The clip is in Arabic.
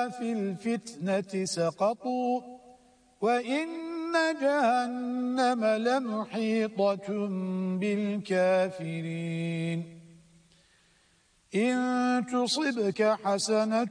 في الفتنة سقطوا وإن جهنم لمحيطة بالكافرين إن تصبك حسنة